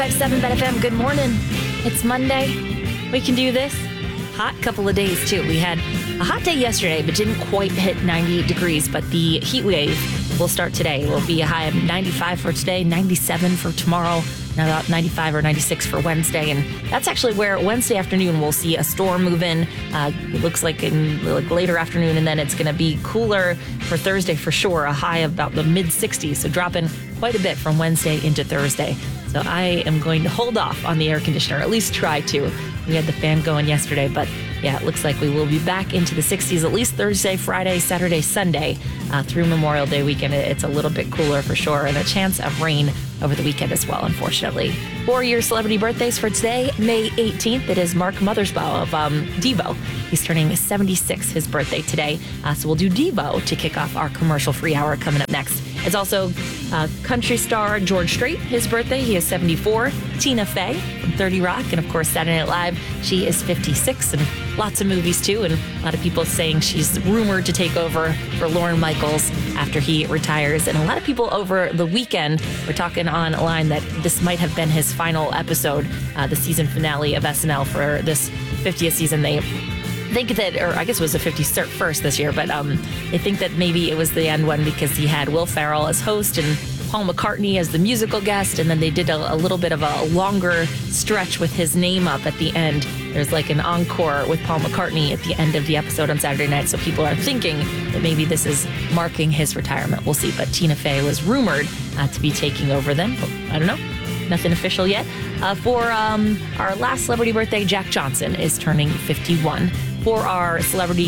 105.7 Bet FM. Good morning. It's Monday. We can do this. Hot couple of days, too. We had a hot day yesterday, but didn't quite hit 98 degrees. But the heat wave will start today. It will be a high of 95 for today, 97 for tomorrow, now about 95 or 96 for Wednesday. And that's actually where Wednesday afternoon we'll see a storm move in. It looks like in later afternoon, and then it's going to be cooler for Thursday for sure, a high of about the mid-60s. So dropping quite a bit from Wednesday into Thursday. So I am going to hold off on the air conditioner, at least try to. We had the fan going yesterday, but yeah, it looks like we will be back into the 60s at least Thursday, Friday, Saturday, Sunday through Memorial Day weekend. It's a little bit cooler for sure, and a chance of rain over the weekend as well, unfortunately. For your celebrity birthdays for today, May 18th, it is Mark Mothersbaugh of Devo. He's turning 76, his birthday today. So we'll do Devo to kick off our commercial-free hour coming up next. It's also country star George Strait, his birthday. He is 74. Tina Fey from 30 Rock, and of course Saturday Night Live. She is 56, and lots of movies too, and a lot of people saying she's rumored to take over for Lorne Michaels after he retires. And a lot of people over the weekend were talking online that this might have been his final episode, the season finale of SNL for this 50th season. They think that, or I guess it was the 51st this year, but they think that maybe it was the end one because he had Will Ferrell as host and Paul McCartney as the musical guest, and then they did a little bit of a longer stretch with his name up at the end. There's like an encore with Paul McCartney at the end of the episode on Saturday night, so people are thinking that maybe this is marking his retirement. We'll see, but Tina Fey was rumored to be taking over then, but I don't know. Nothing official yet. For our last celebrity birthday, Jack Johnson is turning 51. For our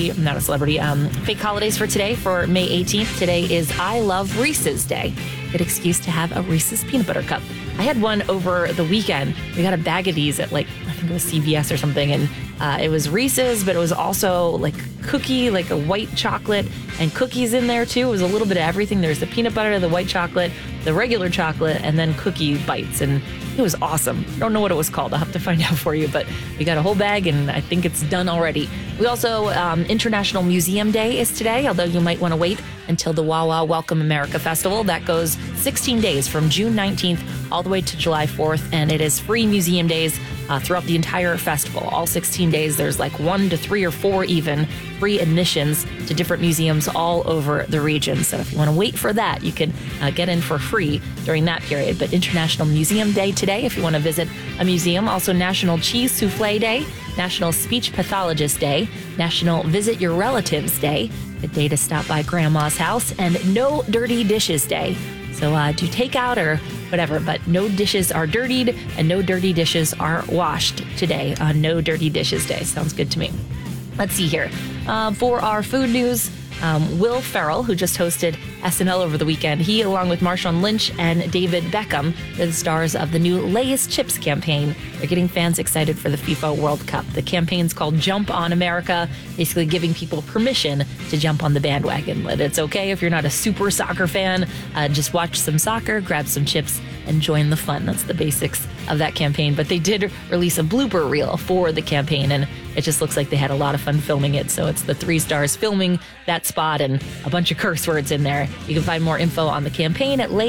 fake holidays for today, for May 18th, today is I Love Reese's Day. Good excuse to have a Reese's peanut butter cup. I had one over the weekend. We got a bag of these at I think it was CVS or something, and it was Reese's, but it was also like cookie, like a white chocolate and cookies in there too. It was a little bit of everything. There's the peanut butter, the white chocolate, the regular chocolate, and then cookie bites, and it was awesome. I don't know what it was called. I'll have to find out for you, but we got a whole bag, and I think it's done already. We also, International Museum Day is today, although you might want to wait until the Wawa Welcome America Festival. That goes 16 days from June 19th all the way to July 4th, and it is free museum days throughout the entire festival. All 16 days, there's 1 to 3 or 4 even free admissions to different museums all over the region. So if you want to wait for that, you can get in for free during that period. But International Museum Day today, if you want to visit a museum. Also National Cheese Souffle Day, National Speech Pathologist Day, National Visit Your Relatives Day, a day to stop by Grandma's house, and No Dirty Dishes Day. So do takeout or whatever, but no dishes are dirtied and no dirty dishes are washed today on No Dirty Dishes Day. Sounds good to me. Let's see here. For our food news, Will Ferrell, who just hosted SNL over the weekend, he, along with Marshawn Lynch and David Beckham, are the stars of the new Lay's Chips campaign. They're getting fans excited for the FIFA World Cup. The campaign's called Jump on America, basically giving people permission to jump on the bandwagon. But it's okay if you're not a super soccer fan. Just watch some soccer, grab some chips, and join the fun. That's the basics of that campaign. But they did release a blooper reel for the campaign, and it just looks like they had a lot of fun filming it. So it's the 3 stars filming that spot and a bunch of curse words in there. You can find more info on the campaign at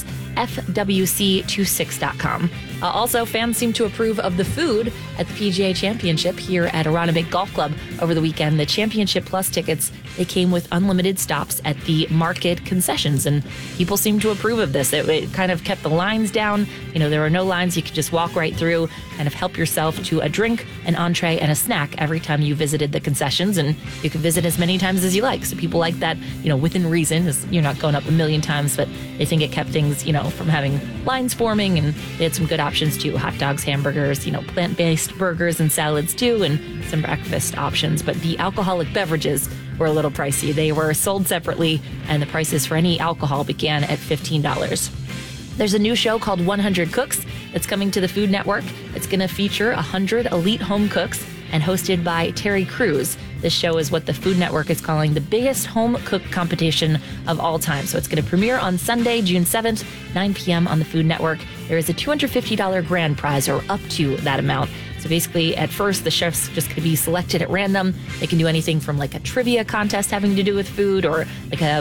lavesfwc26.com. Also, fans seem to approve of the food at the PGA Championship here at Aronimink Golf Club over the weekend. The Championship Plus tickets, they came with unlimited stops at the market concessions, and people seem to approve of this. It kind of kept the lines down. You know, there were no lines. You could just walk right through, kind of help yourself to a drink, an entree, and a snack every time you visited the concessions, and you could visit as many times as you like. So people like that, within reason. You're not going up a million times, but they think it kept things, from having lines forming, and they had some good options too. Hot dogs, hamburgers, plant-based burgers and salads too, and some breakfast options. But the alcoholic beverages were a little pricey. They were sold separately, and the prices for any alcohol began at $15. There's a new show called 100 Cooks that's coming to the Food Network. It's going to feature 100 elite home cooks and hosted by Terry Crews. This show is what the Food Network is calling the biggest home cook competition of all time. So it's going to premiere on Sunday, June 7th, 9 p.m. on the Food Network. There is a $250 grand prize, or up to that amount. So basically, at first, the chef's just going to be selected at random. They can do anything from a trivia contest having to do with food, or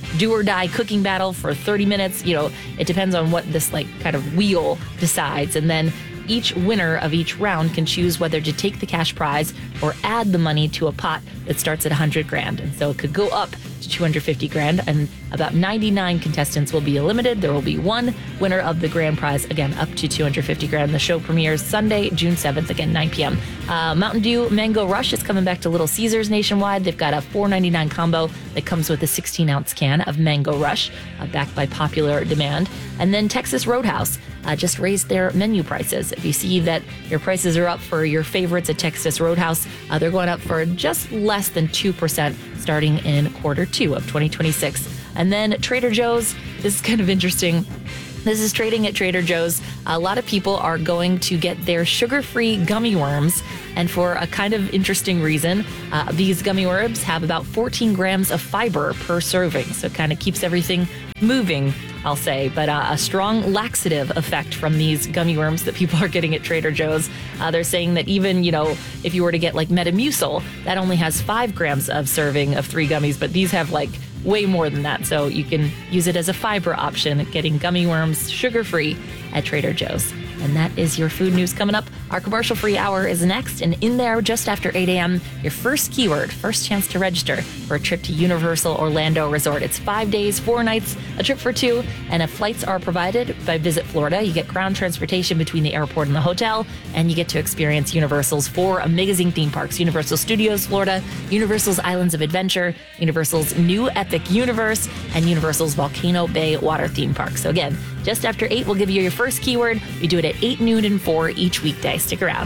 do or die cooking battle for 30 minutes. It depends on what this kind of wheel decides. And then each winner of each round can choose whether to take the cash prize or add the money to a pot that starts at $100,000. And so it could go up to $250,000, and about 99 contestants will be eliminated. There will be one winner of the grand prize, again, up to $250,000. The show premieres Sunday, June 7th, again, 9 p.m. Mountain Dew Mango Rush is coming back to Little Caesars nationwide. They've got a $4.99 combo that comes with a 16-ounce can of Mango Rush, backed by popular demand. And then Texas Roadhouse just raised their menu prices. If you see that your prices are up for your favorites at Texas Roadhouse, they're going up for just less than 2% starting in Q2 of 2026. And then Trader Joe's, this is kind of interesting. This is trading at Trader Joe's. A lot of people are going to get their sugar-free gummy worms, and for a kind of interesting reason. These gummy worms have about 14 grams of fiber per serving, so it kind of keeps everything moving, I'll say. But a strong laxative effect from these gummy worms that people are getting at Trader Joe's. They're saying that even, if you were to get Metamucil, that only has 5 grams of serving of 3 gummies, but these have way more than that. So you can use it as a fiber option, getting gummy worms sugar-free at Trader Joe's. And that is your food news coming up. Our commercial-free hour is next, and in there, just after 8 a.m., your first keyword, first chance to register for a trip to Universal Orlando Resort. It's 5 days, 4 nights, a trip for 2, and if flights are provided by Visit Florida, you get ground transportation between the airport and the hotel, and you get to experience Universal's 4 amazing theme parks: Universal Studios Florida, Universal's Islands of Adventure, Universal's New Epic Universe, and Universal's Volcano Bay Water Theme Park. So again, just after 8, we'll give you your first keyword. We do it at 8, noon, and 4 each weekday. Stick around.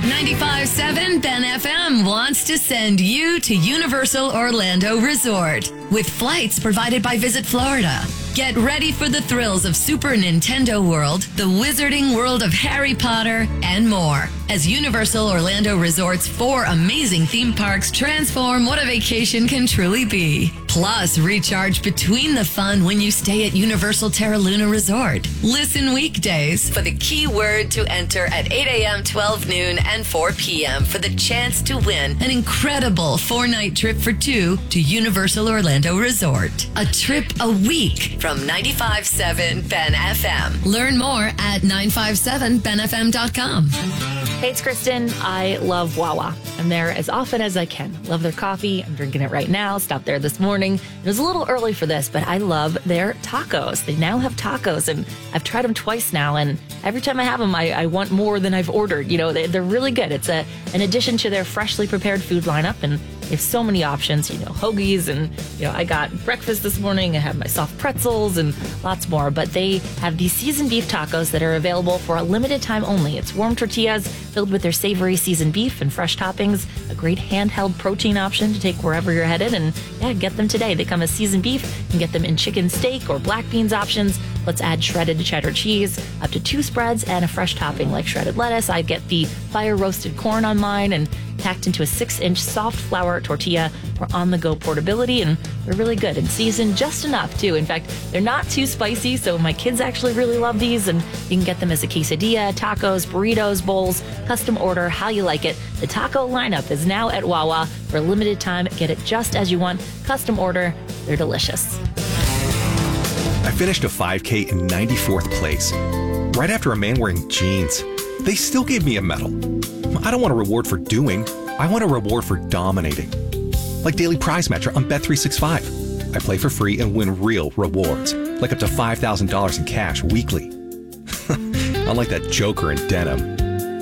95.7 Ben FM wants to send you to Universal Orlando Resort with flights provided by Visit Florida. Get ready for the thrills of Super Nintendo World, the Wizarding World of Harry Potter, and more, as Universal Orlando Resort's 4 amazing theme parks transform what a vacation can truly be. Plus, recharge between the fun when you stay at Universal Terra Luna Resort. Listen weekdays for the keyword to enter at 8 a.m., 12 noon, and 4 p.m. for the chance to win an incredible 4-night trip for 2 to Universal Orlando Resort. A trip a week from 95.7 Ben FM. Learn more at 957benfm.com. Hey, it's Kristen. I love Wawa. I'm there as often as I can. Love their coffee. I'm drinking it right now. Stopped there this morning. It was a little early for this, but I love their tacos. They now have tacos, and I've tried them twice now, and every time I have them, I want more than I've ordered. They're really good. It's an addition to their freshly prepared food lineup, and they have so many options, hoagies, and, I got breakfast this morning. I had my soft pretzels and lots more, but they have these seasoned beef tacos that are available for a limited time only. It's warm tortillas filled with their savory seasoned beef and fresh toppings, a great handheld protein option to take wherever you're headed, and get them today. They come as seasoned beef. You can get them in chicken steak or black beans options. Let's add shredded cheddar cheese, up to 2 spreads, and a fresh topping like shredded lettuce. I get the fire roasted corn on mine and packed into a 6-inch soft flour tortilla for on-the-go portability, and they're really good and seasoned just enough too. In fact, they're not too spicy, so my kids actually really love these, and you can get them as a quesadilla, tacos, burritos, bowls, custom order, how you like it. The taco lineup is now at Wawa for a limited time. Get it just as you want, custom order. They're delicious. I finished a 5K in 94th place, right after a man wearing jeans. They still gave me a medal. I don't want a reward for doing. I want a reward for dominating. Like Daily Prize Matcher on Bet365. I play for free and win real rewards, like up to $5,000 in cash weekly. Unlike that joker in denim.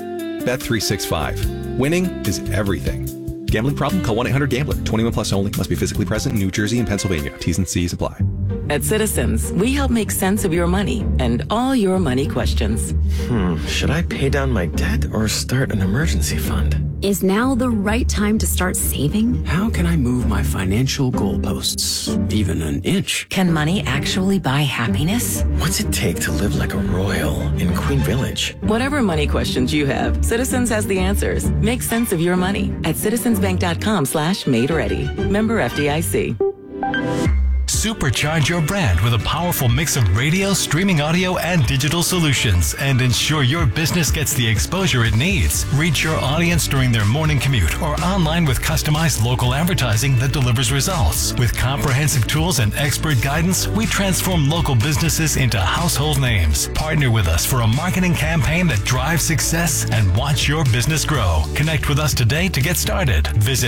Bet365. Winning is everything. Gambling problem? Call 1-800-GAMBLER. 21 plus only. Must be physically present in New Jersey and Pennsylvania. T's and C's apply. At Citizens, we help make sense of your money and all your money questions. Should I pay down my debt or start an emergency fund? Is now the right time to start saving? How can I move my financial goalposts even an inch? Can money actually buy happiness? What's it take to live like a royal in Queen Village? Whatever money questions you have, Citizens has the answers. Make sense of your money at citizensbank.com/made ready. Member FDIC. Supercharge your brand with a powerful mix of radio, streaming audio, and digital solutions, and ensure your business gets the exposure it needs. Reach your audience during their morning commute or online with customized local advertising that delivers results. With comprehensive tools and expert guidance, we transform local businesses into household names. Partner with us for a marketing campaign that drives success and watch your business grow. Connect with us today to get started. Visit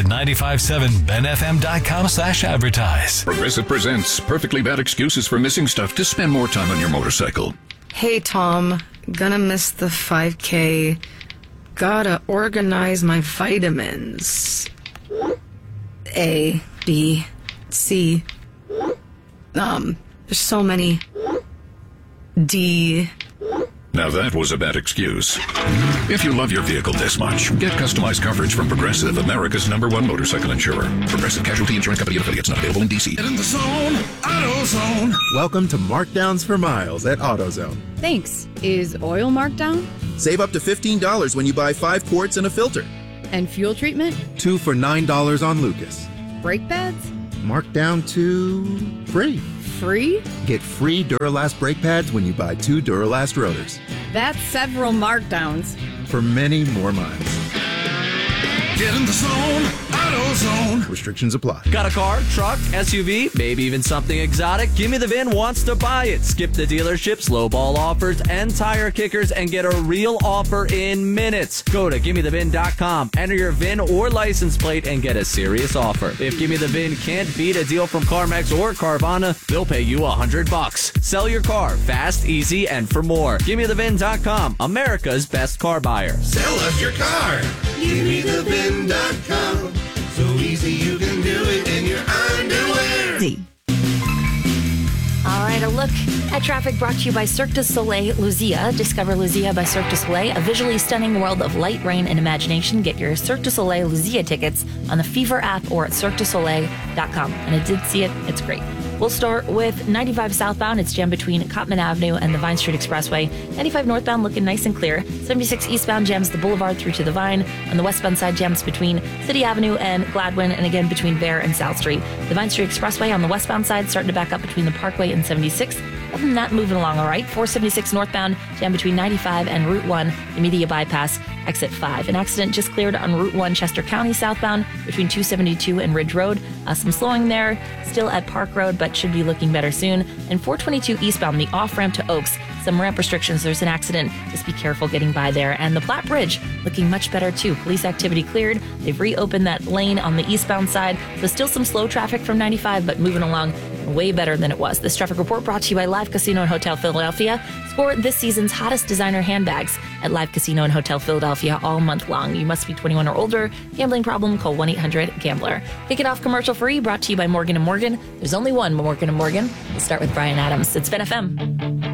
957benfm.com/advertise. Progressive presents Perfectly Bad Excuses for Missing Stuff to Spend More Time on Your Motorcycle. Hey, Tom. Gonna miss the 5K. Gotta organize my vitamins. A, B, C. There's so many. D. Now that was a bad excuse. If you love your vehicle this much, get customized coverage from Progressive, America's #1 motorcycle insurer. Progressive Casualty Insurance Company and affiliates, not available in D.C. Get in the zone, AutoZone. Welcome to Markdowns for Miles at AutoZone. Thanks. Is oil marked down? Save up to $15 when you buy 5 quarts and a filter. And fuel treatment? 2 for $9 on Lucas. Brake pads? Marked down to free. Free? Get free Duralast brake pads when you buy 2 Duralast rotors. That's several markdowns. For many more miles. Get in the zone, AutoZone. Restrictions apply. Got a car, truck, SUV, maybe even something exotic? Gimme the VIN wants to buy it. Skip the dealerships, lowball offers, and tire kickers and get a real offer in minutes. Go to GimmeTheVIN.com, enter your VIN or license plate, and get a serious offer. If Gimme the VIN can't beat a deal from CarMax or Carvana, they'll pay you $100. Sell your car fast, easy, and for more. GimmeTheVIN.com, America's best car buyer. Sell us your car. GimmeTheVIN.com. So easy you can do it in your underwear. All right, a look at traffic brought to you by Cirque du Soleil Luzia. Discover Luzia by Cirque du Soleil, a visually stunning world of light, rain, and imagination. Get your Cirque du Soleil Luzia tickets on the Fever app or at cirquedusoleil.com. And I did see it. It's great. We'll start with 95 southbound. It's jammed between Cottman Avenue and the Vine Street Expressway. 95 northbound looking nice and clear. 76 eastbound jams the Boulevard through to the Vine. On the westbound side jams between City Avenue and Gladwin, and again between Bear and South Street. The Vine Street Expressway on the westbound side starting to back up between the Parkway and 76. Other than that, moving along all right. 476 northbound, jam between 95 and Route 1, the Media Bypass, exit 5. An accident just cleared on Route 1, Chester County southbound, between 272 and Ridge Road. Some slowing there, still at Park Road, but should be looking better soon. And 422 eastbound, the off-ramp to Oaks, some ramp restrictions. There's an accident. Just be careful getting by there. And the Platte Bridge looking much better too. Police activity cleared. They've reopened that lane on the eastbound side. So still some slow traffic from 95, but moving along way better than it was. This traffic report brought to you by Live Casino and Hotel Philadelphia. Score this season's hottest designer handbags at Live Casino and Hotel Philadelphia all month long. You must be 21 or older. Gambling problem? Call 1-800-GAMBLER. Kick it off commercial free, brought to you by Morgan & Morgan. There's only one Morgan & Morgan. We'll start with Brian Adams. It's Ben FM.